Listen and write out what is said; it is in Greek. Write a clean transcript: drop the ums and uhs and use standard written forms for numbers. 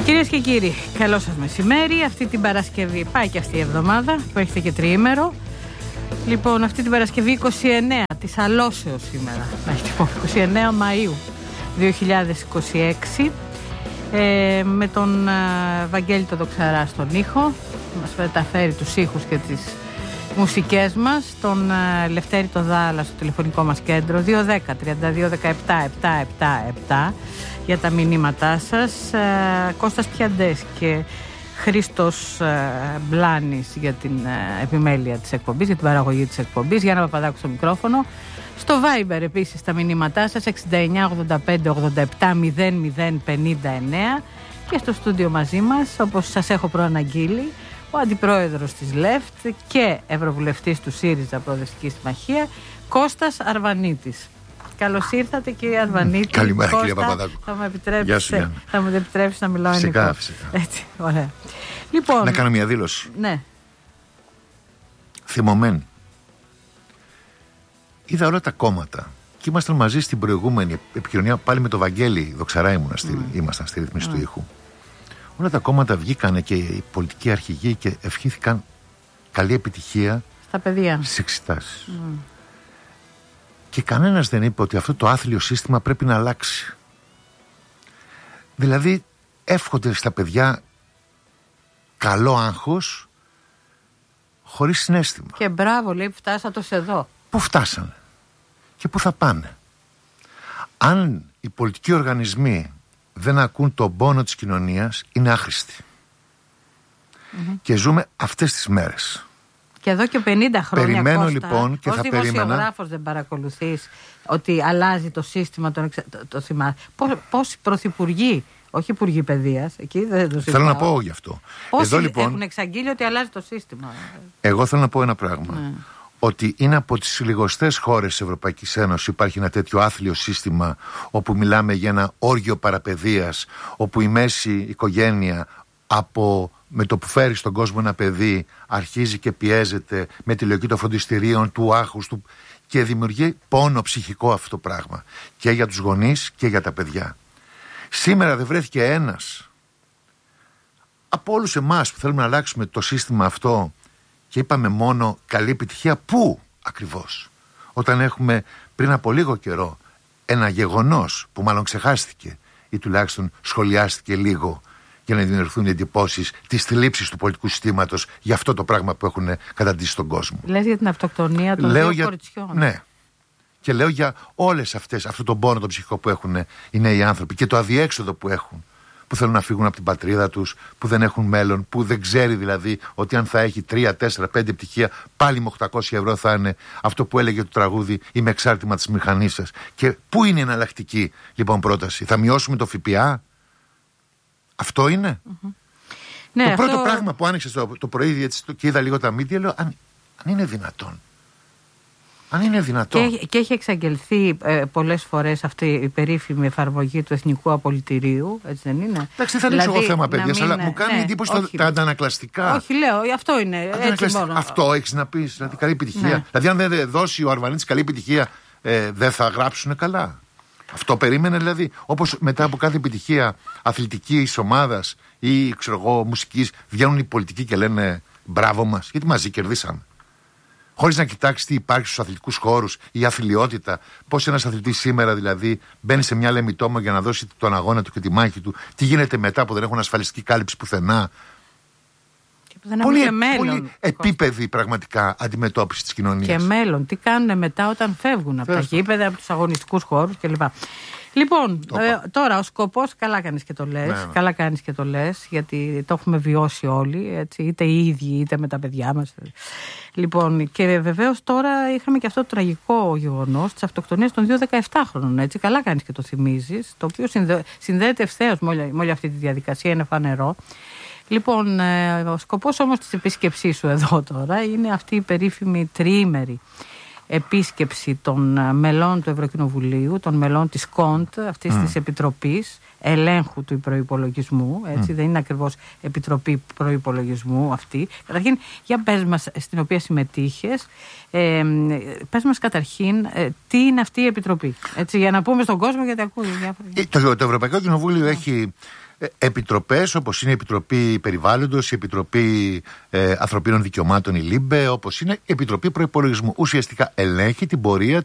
Κυρίες και κύριοι, καλό σας μεσημέρι. Αυτή την Παρασκευή πάει και αυτή η εβδομάδα που έχετε και τριήμερο. Λοιπόν, αυτή την Παρασκευή 29 της Αλώσεως σήμερα, 29 Μαΐου 2026, με τον Βαγγέλη τον Δοξαρά στον ήχο, μας μεταφέρει τους ήχους και τις μουσικές μας, τον Λευτέρη τον Δάλα στο τηλεφωνικό μας κέντρο 210-32-17-777 για τα μηνύματά σας, Κώστας Πιαντές και Χρήστος Μπλάνης για την επιμέλεια της εκπομπής, για την παραγωγή της εκπομπής, Γιάννα Παπαδάκου στο μικρόφωνο. Στο Viber επίσης τα μηνύματά σας 69-85-87-00-59 και στο στούντιο μαζί μας, όπως σας έχω προαναγγείλει, ο αντιπρόεδρος της ΛΕΦΤ και ευρωβουλευτής του ΣΥΡΙΖΑ Προοδευτική Συμμαχία, Κώστας Αρβανίτης. Καλώς ήρθατε, κύριε Αρβανίτη. Καλημέρα, Κώστα, κύριε Παπαδάκου. Θα μου επιτρέψει να μιλάω ελληνικά. Φυσικά. Έτσι, ωραία. Λοιπόν, να κάνω μια δήλωση. Ναι. Θυμωμένη. Είδα όλα τα κόμματα και ήμασταν μαζί στην προηγούμενη επικοινωνία. Πάλι με το Βαγγέλη Δοξαρά ήμασταν στη ρύθμιση του ήχου. Όλα τα κόμματα βγήκανε και οι πολιτικοί αρχηγοί και ευχήθηκαν καλή επιτυχία στα παιδιά στις εξετάσεις. Και κανένας δεν είπε ότι αυτό το άθλιο σύστημα πρέπει να αλλάξει. Δηλαδή εύχονται στα παιδιά καλό άγχος χωρίς συναίσθημα. Και μπράβο, λέει, φτάσατε ως εδώ. Πού φτάσανε και πού θα πάνε? Αν οι πολιτικοί οργανισμοί δεν ακούν τον πόνο της κοινωνίας, είναι άχρηστοι. Και ζούμε αυτές τις μέρες. Και εδώ και 50 χρόνια, περιμένω, Κώστα, λοιπόν, και ως θα περίμενα. Ως δημοσιογράφος δεν παρακολουθείς ότι αλλάζει το σύστημα το θυμάσαι? Πόσοι πρωθυπουργοί, όχι υπουργοί παιδείας, εκεί δεν το θέλω να πω γι' αυτό. Πόσοι εδώ, λοιπόν, έχουν εξαγγείλει ότι αλλάζει το σύστημα? Εγώ θέλω να πω ένα πράγμα. Ότι είναι από τις λιγοστές χώρες της Ευρωπαϊκής Ένωσης υπάρχει ένα τέτοιο άθλιο σύστημα, όπου μιλάμε για ένα όργιο παραπαιδείας, όπου η μέση οικογένεια με το που φέρει στον κόσμο ένα παιδί αρχίζει και πιέζεται με τη λογική των φροντιστηρίων, του άγχους του, και δημιουργεί πόνο ψυχικό αυτό το πράγμα και για τους γονείς και για τα παιδιά. Σήμερα δεν βρέθηκε ένας από όλους εμάς που θέλουμε να αλλάξουμε το σύστημα αυτό και είπαμε μόνο καλή επιτυχία. Πού ακριβώς? Όταν έχουμε πριν από λίγο καιρό ένα γεγονός που μάλλον ξεχάστηκε ή τουλάχιστον σχολιάστηκε λίγο για να δημιουργηθούν εντυπώσεις της θλίψης του πολιτικού συστήματος για αυτό το πράγμα που έχουν καταντήσει στον κόσμο. Λες για την αυτοκτονία των δύο κοριτσιών? Ναι. Και λέω για όλες αυτές, αυτό τον πόνο τον ψυχικό που έχουν οι νέοι άνθρωποι και το αδιέξοδο που έχουν, που θέλουν να φύγουν από την πατρίδα τους, που δεν έχουν μέλλον, που δεν ξέρει δηλαδή ότι αν θα έχει 3, 4, 5 πτυχία πάλι με 800 ευρώ θα είναι αυτό που έλεγε το τραγούδι «Είμαι εξάρτημα της μηχανής σας». Και πού είναι η εναλλακτική λοιπόν πρόταση? Θα μειώσουμε το ΦΠΑ? Αυτό είναι. Ναι, το πρώτο πράγμα που άνοιξε το πρωί έτσι, και είδα λίγο τα μίντια, λέω αν είναι δυνατόν. Αν είναι δυνατόν. Και έχει εξαγγελθεί πολλές φορές αυτή η περίφημη εφαρμογή του Εθνικού Απολυτηρίου, έτσι δεν είναι? Εντάξει, δεν θα ανοίξω εγώ θέμα παιδείας, αλλά μου κάνει εντύπωση τα αντανακλαστικά. Όχι, λέω, αυτό είναι. Έτσι μόνο. Αυτό έχεις να πεις, δηλαδή καλή επιτυχία. Ναι. Δηλαδή, αν δεν δώσει ο Αρβανίτης καλή επιτυχία, δεν θα γράψουν καλά. Αυτό περίμενε δηλαδή? Όπως μετά από κάθε επιτυχία αθλητικής ομάδας ή ξέρω εγώ μουσικής, βγαίνουν οι πολιτικοί και λένε μπράβο μας, γιατί μαζί κερδίσαμε. Χωρίς να κοιτάξει τι υπάρχει στους αθλητικούς χώρους, η αθλιότητα. Πώς ένας αθλητής σήμερα δηλαδή μπαίνει σε μια λεμιτόμο για να δώσει τον αγώνα του και τη μάχη του. Τι γίνεται μετά που δεν έχουν ασφαλιστική κάλυψη πουθενά. Πολύ επίπεδη πραγματικά αντιμετώπιση της κοινωνίας. Και μέλλον, τι κάνουν μετά όταν φεύγουν από τα γήπεδα, από τους αγωνιστικούς χώρους κλπ. Λοιπόν, τώρα ο σκοπός, καλά κάνεις και το λες, καλά κάνεις και το λες, γιατί το έχουμε βιώσει όλοι, έτσι, είτε οι ίδιοι είτε με τα παιδιά μας. Λοιπόν, και βεβαίως τώρα είχαμε και αυτό το τραγικό γεγονός της αυτοκτονίας των 2 17χρονων, έτσι, καλά κάνεις και το θυμίζεις, το οποίο συνδέεται ευθέως με όλη αυτή τη διαδικασία, είναι φανερό. Λοιπόν, ο σκοπός όμως της επίσκεψής σου εδώ τώρα είναι αυτή η περίφημη τριήμερη επίσκεψη των μελών του Ευρωκοινοβουλίου, των μελών της ΚΟΝΤ, αυτής της Επιτροπής Ελέγχου του Προϋπολογισμού, έτσι, δεν είναι ακριβώς Επιτροπή Προϋπολογισμού αυτή. Καταρχήν, για πες μας, στην οποία συμμετείχες, πες μας καταρχήν τι είναι αυτή η Επιτροπή, έτσι, για να πούμε στον κόσμο, γιατί ακούει διάφορα. Το Ευρωπαϊκό Κοινοβούλιο έχει επιτροπές όπως είναι η Επιτροπή Περιβάλλοντος, η Επιτροπή Ανθρωπίνων Δικαιωμάτων, η ΛΥΜΠΕ, όπως είναι η Επιτροπή Προϋπολογισμού. Ουσιαστικά ελέγχει την πορεία